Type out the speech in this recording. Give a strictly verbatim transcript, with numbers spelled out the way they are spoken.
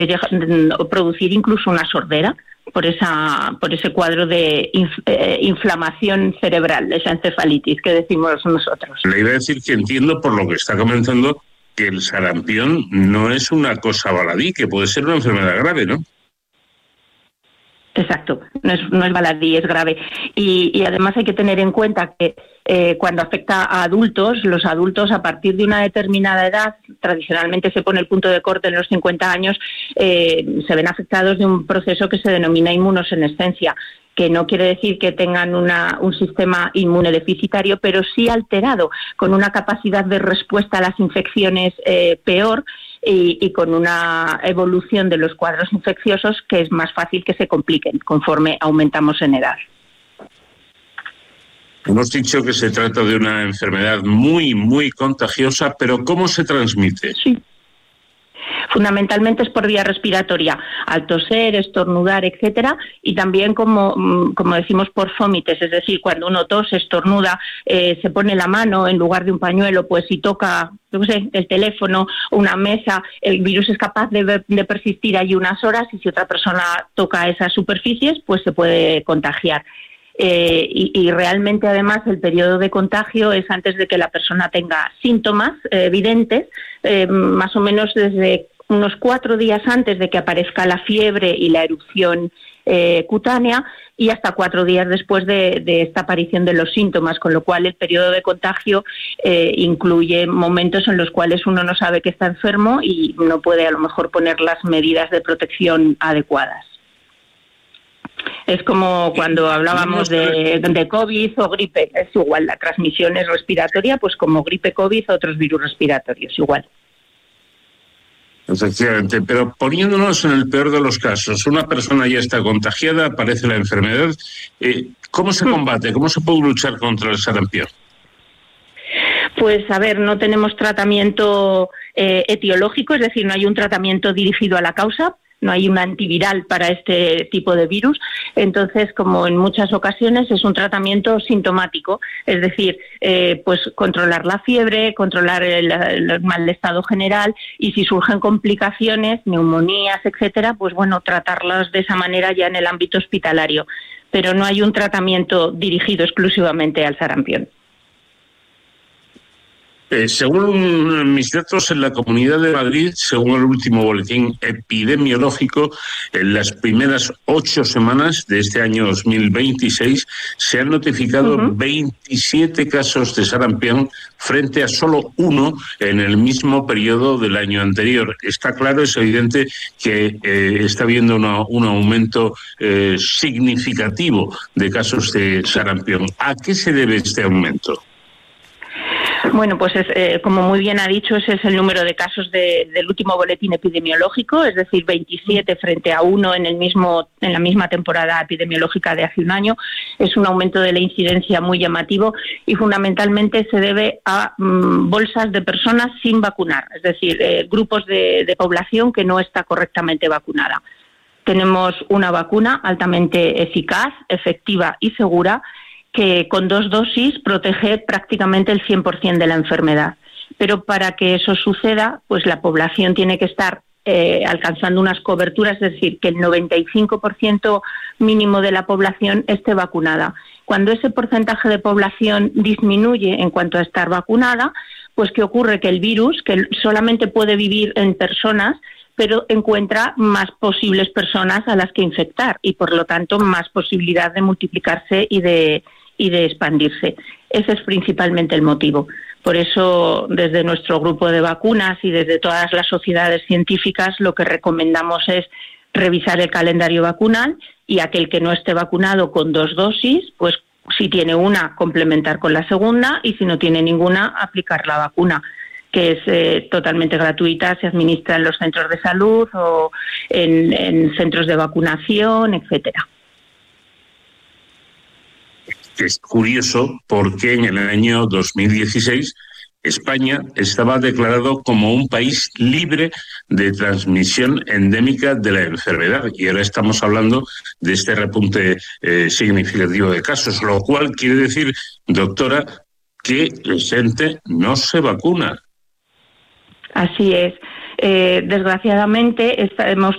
producir incluso una sordera por esa por ese cuadro de inf, eh, inflamación cerebral, esa encefalitis que decimos nosotros. Le iba a decir que entiendo por lo que está comentando que el sarampión no es una cosa baladí, que puede ser una enfermedad grave, ¿no? Exacto, no es, no es baladí, es grave. Y, y además hay que tener en cuenta que eh, cuando afecta a adultos, los adultos a partir de una determinada edad, tradicionalmente se pone el punto de corte en los cincuenta años, eh, se ven afectados de un proceso que se denomina inmunosenescencia, que no quiere decir que tengan una, un sistema inmune deficitario, pero sí alterado, con una capacidad de respuesta a las infecciones eh, peor, Y, y con una evolución de los cuadros infecciosos que es más fácil que se compliquen conforme aumentamos en edad. Hemos dicho que se trata de una enfermedad muy, muy contagiosa, pero ¿cómo se transmite? Sí. Fundamentalmente es por vía respiratoria, al toser, estornudar, etcétera, y también, como, como decimos, por fómites, es decir, cuando uno tose, estornuda, eh, se pone la mano en lugar de un pañuelo, pues si toca, no sé, el teléfono o una mesa, el virus es capaz de, de persistir allí unas horas, y si otra persona toca esas superficies, pues se puede contagiar. Eh, y, y realmente, además, el periodo de contagio es antes de que la persona tenga síntomas eh, evidentes, eh, más o menos desde unos cuatro días antes de que aparezca la fiebre y la erupción eh, cutánea, y hasta cuatro días después de, de esta aparición de los síntomas, con lo cual el periodo de contagio eh, incluye momentos en los cuales uno no sabe que está enfermo y no puede a lo mejor poner las medidas de protección adecuadas. Es como cuando hablábamos de, de COVID o gripe, es igual, la transmisión es respiratoria, pues como gripe, COVID o otros virus respiratorios, igual. Efectivamente, pero poniéndonos en el peor de los casos, una persona ya está contagiada, aparece la enfermedad, eh, ¿cómo se combate? ¿Cómo se puede luchar contra el sarampión? Pues a ver, no tenemos tratamiento eh, etiológico, es decir, no hay un tratamiento dirigido a la causa, no hay un antiviral para este tipo de virus. Entonces, como en muchas ocasiones, es un tratamiento sintomático, es decir, eh, pues controlar la fiebre, controlar el, el mal estado general, y si surgen complicaciones, neumonías, etcétera, pues bueno, tratarlas de esa manera ya en el ámbito hospitalario. Pero no hay un tratamiento dirigido exclusivamente al sarampión. Eh, según mis datos, en la Comunidad de Madrid, según el último boletín epidemiológico, en las primeras ocho semanas de este año dos mil veintiséis se han notificado uh-huh. veintisiete casos de sarampión frente a solo uno en el mismo periodo del año anterior. Está claro, es evidente que eh, está habiendo una, un aumento eh, significativo de casos de sarampión. ¿A qué se debe este aumento? Bueno, pues es, eh, como muy bien ha dicho, ese es el número de casos de, del último boletín epidemiológico, es decir, veintisiete frente a uno en el mismo en la misma temporada epidemiológica de hace un año. Es un aumento de la incidencia muy llamativo y fundamentalmente se debe a mmm, bolsas de personas sin vacunar, es decir, eh, grupos de, de población que no está correctamente vacunada. Tenemos una vacuna altamente eficaz, efectiva y segura, que con dos dosis protege prácticamente el cien por ciento de la enfermedad. Pero para que eso suceda, pues la población tiene que estar eh, alcanzando unas coberturas, es decir, que el noventa y cinco por ciento mínimo de la población esté vacunada. Cuando ese porcentaje de población disminuye en cuanto a estar vacunada, pues ¿qué ocurre? Que el virus, que solamente puede vivir en personas, pero encuentra más posibles personas a las que infectar y, por lo tanto, más posibilidad de multiplicarse y de y de expandirse. Ese es principalmente el motivo. Por eso, desde nuestro grupo de vacunas y desde todas las sociedades científicas, lo que recomendamos es revisar el calendario vacunal, y aquel que no esté vacunado con dos dosis, pues si tiene una, complementar con la segunda, y si no tiene ninguna, aplicar la vacuna, que es eh, totalmente gratuita, se administra en los centros de salud o en, en centros de vacunación, etcétera. Es curioso porque en el año dos mil dieciséis España estaba declarado como un país libre de transmisión endémica de la enfermedad, y ahora estamos hablando de este repunte eh, significativo de casos, lo cual quiere decir, doctora, que la gente no se vacuna. Así es. Eh, desgraciadamente hemos